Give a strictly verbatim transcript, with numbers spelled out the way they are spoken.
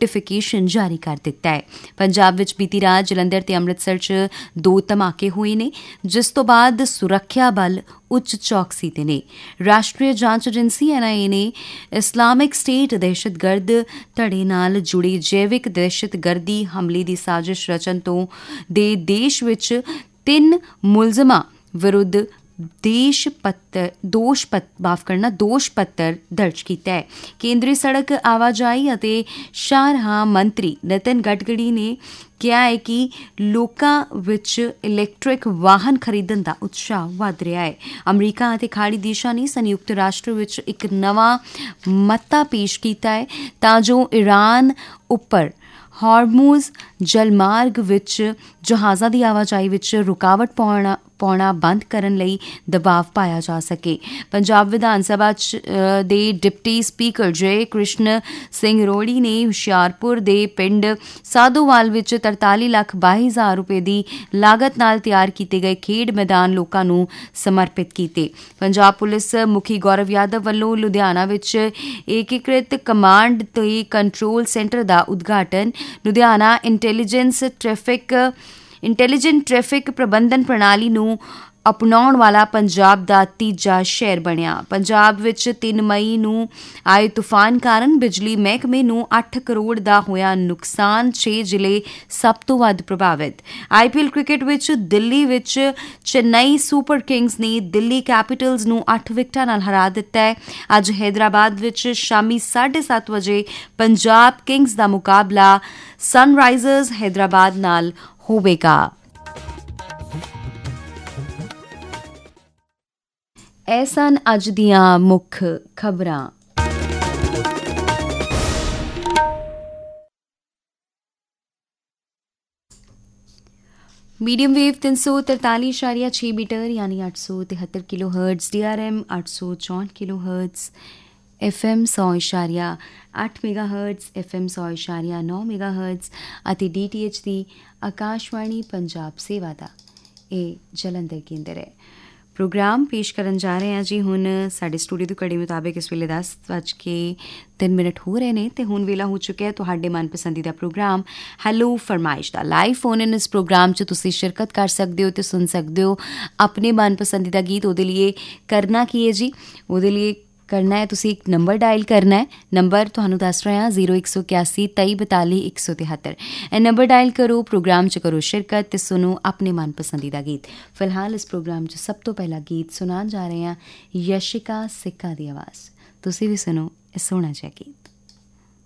Notification ਜਾਰੀ ਕਰ ਦਿੱਤਾ ਹੈ। ਪੰਜਾਬ ਵਿੱਚ ਬੀਤੀ ਰਾਤ ਜਲੰਧਰ ਤੇ ਅੰਮ੍ਰਿਤਸਰ 'ਚ ਦੋ ਧਮਾਕੇ ਹੋਏ ਨੇ, ਜਿਸ ਤੋਂ ਬਾਅਦ ਸੁਰੱਖਿਆ ਬਲ ਉੱਚ ਚੌਕਸੀ ਤੇ ਨੇ। ਰਾਸ਼ਟਰੀ ਜਾਂਚ ਏਜੰਸੀ ਐਨ ਆਈ ਏ ਨੇ ਇਸਲਾਮਿਕ ਸਟੇਟ ਦਹਿਸ਼ਤਗਰਦ ਧੜੇ ਨਾਲ ਜੁੜੇ ਜੈਵਿਕ ਦਹਿਸ਼ਤਗਰਦੀ ਹਮਲੇ ਦੀ ਸਾਜ਼ਿਸ਼ ਰਚਨ ਤੋਂ ਦੇ ਦੇਸ਼ ਵਿੱਚ ਤਿੰਨ ਮੁਲਜ਼ਮਾਂ ਵਿਰੁੱਧ ਦੇਸ਼ ਪੱਤਰ ਦੋਸ਼ ਪੱਤ ਮਾਫ ਕਰਨਾ ਦੋਸ਼ ਪੱਤਰ ਦਰਜ ਕੀਤਾ ਹੈ। ਕੇਂਦਰੀ ਸੜਕ ਆਵਾਜਾਈ ਅਤੇ ਸ਼ਾਹਰਾਹ ਮੰਤਰੀ ਨਿਤਿਨ ਗਡਕਰੀ ਨੇ ਕਿਹਾ ਹੈ ਕਿ ਲੋਕਾਂ ਵਿੱਚ ਇਲੈਕਟ੍ਰਿਕ ਵਾਹਨ ਖਰੀਦਣ ਦਾ ਉਤਸ਼ਾਹ ਵਧ ਰਿਹਾ ਹੈ। ਅਮਰੀਕਾ ਅਤੇ ਖਾੜੀ ਦੇਸ਼ਾਂ ਨੇ ਸੰਯੁਕਤ ਰਾਸ਼ਟਰ ਵਿੱਚ ਇੱਕ ਨਵਾਂ ਮਤਾ ਪੇਸ਼ ਕੀਤਾ ਹੈ ਤਾਂ ਜੋ ਈਰਾਨ ਉੱਪਰ ਹਾਰਮੂਜ਼ ਜਲਮਾਰਗ ਵਿੱਚ ਜਹਾਜ਼ਾਂ ਦੀ ਆਵਾਜਾਈ ਵਿੱਚ ਰੁਕਾਵਟ ਪਾਉਣਾ ਪਾਉਣਾ ਬੰਦ ਕਰਨ ਲਈ ਦਬਾਅ ਪਾਇਆ ਜਾ ਸਕੇ। ਪੰਜਾਬ ਵਿਧਾਨ ਸਭਾ ਦੇ ਡਿਪਟੀ ਸਪੀਕਰ ਜੈ ਕ੍ਰਿਸ਼ਨ ਸਿੰਘ ਰੋੜੀ ਨੇ ਹੁਸ਼ਿਆਰਪੁਰ ਦੇ ਪਿੰਡ ਸਾਧੋਵਾਲ ਵਿੱਚ ਤਰਤਾਲੀ ਲੱਖ ਬਾਈ ਹਜ਼ਾਰ ਰੁਪਏ ਦੀ ਲਾਗਤ ਨਾਲ ਤਿਆਰ ਕੀਤੇ ਗਏ ਖੇਡ ਮੈਦਾਨ ਲੋਕਾਂ ਨੂੰ ਸਮਰਪਿਤ ਕੀਤੇ। ਪੰਜਾਬ ਪੁਲਿਸ ਮੁਖੀ ਗੌਰਵ ਯਾਦਵ ਵੱਲੋਂ ਲੁਧਿਆਣਾ ਵਿੱਚ ਏਕੀਕ੍ਰਿਤ ਕਮਾਂਡ ਤੇ ਕੰਟਰੋਲ ਸੈਂਟਰ ਦਾ ਉਦਘਾਟਨ। Ludhiana intelligence traffic intelligent traffic ਪ੍ਰਬੰਧਨ ਪ੍ਰਣਾਲੀ ਨੂੰ ਅਪਣਾਉਣ ਵਾਲਾ ਪੰਜਾਬ ਦਾ ਤੀਜਾ ਸ਼ਹਿਰ ਬਣਿਆ। ਪੰਜਾਬ ਵਿੱਚ ਤਿੰਨ ਮਈ ਨੂੰ ਆਏ ਤੂਫਾਨ ਕਾਰਨ ਬਿਜਲੀ ਮਹਿਕਮੇ ਨੂੰ ਅੱਠ ਕਰੋੜ ਦਾ ਹੋਇਆ ਨੁਕਸਾਨ, ਛੇ ਜ਼ਿਲ੍ਹੇ ਸਭ ਤੋਂ ਵੱਧ ਪ੍ਰਭਾਵਿਤ। ਆਈ ਪੀ ਐਲ ਕ੍ਰਿਕਟ ਵਿੱਚ ਦਿੱਲੀ ਵਿੱਚ ਚੇਨਈ ਸੁਪਰ ਕਿੰਗਜ਼ ਨੇ ਦਿੱਲੀ ਕੈਪੀਟਲਸ ਨੂੰ ਅੱਠ ਵਿਕਟਾਂ ਨਾਲ ਹਰਾ ਦਿੱਤਾ ਹੈ। ਅੱਜ ਹੈਦਰਾਬਾਦ ਵਿੱਚ ਸ਼ਾਮੀ ਸਾਢੇ ਸੱਤ ਵਜੇ ਪੰਜਾਬ ਕਿੰਗਜ਼ ਦਾ ਮੁਕਾਬਲਾ ਸਨਰਾਈਜ਼ਰਸ ਹੈਦਰਾਬਾਦ ਨਾਲ ਹੋਵੇਗਾ। ਇਹ ਸਨ ਅੱਜ ਦੀਆਂ ਮੁੱਖ ਖਬਰਾਂ। मीडियम वेव तीन सौ तरतालीस इशारिया छः मीटर यानी आठ सौ तिहत्तर kilo hertz, D R M आठ सौ चौंठ किलो हर्ट्स, एफ एम सौ इशारिया ਅੱਠ मेगा हर्ट्स, एफ एम सौ इशारिया नौ मेगा हर्ट्स ਅਤੇ डी टी एच ਦੀ ਆਕਾਸ਼ਵਾਣੀ ਪੰਜਾਬ ਸੇਵਾ ਦਾ ਇਹ ਜਲੰਧਰ ਕੇਂਦਰ ਹੈ। ਪ੍ਰੋਗਰਾਮ ਪੇਸ਼ ਕਰਨ ਜਾ ਰਹੇ ਹਾਂ ਜੀ। ਹੁਣ ਸਾਡੇ ਸਟੂਡੀਓ ਦੀ ਘੜੀ ਮੁਤਾਬਿਕ ਇਸ ਵੇਲੇ ਦਸ ਵੱਜ ਕੇ ਤਿੰਨ ਮਿੰਟ ਹੋ ਰਹੇ ਨੇ ਅਤੇ ਹੁਣ ਵੇਲਾ ਹੋ ਚੁੱਕਿਆ ਤੁਹਾਡੇ ਮਨਪਸੰਦੀਦਾ programme hello ਫਰਮਾਇਸ਼ the. Live phone in ਇਸ ਪ੍ਰੋਗਰਾਮ 'ਚ ਤੁਸੀਂ ਸ਼ਿਰਕਤ ਕਰ ਸਕਦੇ ਹੋ ਅਤੇ ਸੁਣ ਸਕਦੇ ਹੋ ਆਪਣੇ ਮਨਪਸੰਦੀਦਾ ਗੀਤ। ਉਹਦੇ ਲਈ ਕਰਨਾ ਕੀ ਹੈ ਜੀ? ਉਹਦੇ ਲਈ ਕਰਨਾ ਹੈ ਤੁਸੀਂ ਇੱਕ ਨੰਬਰ ਡਾਇਲ ਕਰਨਾ ਹੈ। ਨੰਬਰ ਤੁਹਾਨੂੰ ਦੱਸ ਰਹੇ ਹਾਂ ਜ਼ੀਰੋ ਇੱਕ ਸੌ ਇਕਿਆਸੀ ਤੇਈ ਬਤਾਲੀ ਇੱਕ ਸੌ ਤਿਹੱਤਰ। ਇਹ ਨੰਬਰ ਡਾਇਲ ਕਰੋ, ਪ੍ਰੋਗਰਾਮ 'ਚ ਕਰੋ ਸ਼ਿਰਕਤ ਅਤੇ ਸੁਣੋ ਆਪਣੇ ਮਨਪਸੰਦੀਦਾ ਗੀਤ। ਫਿਲਹਾਲ ਇਸ ਪ੍ਰੋਗਰਾਮ 'ਚ ਸਭ ਤੋਂ ਪਹਿਲਾ ਗੀਤ ਸੁਣਾਉਣ ਜਾ ਰਹੇ ਹਾਂ ਯਸ਼ਿਕਾ ਸਿੱਕਾ ਦੀ ਆਵਾਜ਼। ਤੁਸੀਂ ਵੀ ਸੁਣੋ ਇਹ ਸੋਹਣਾ ਜਿਹਾ ਗੀਤ।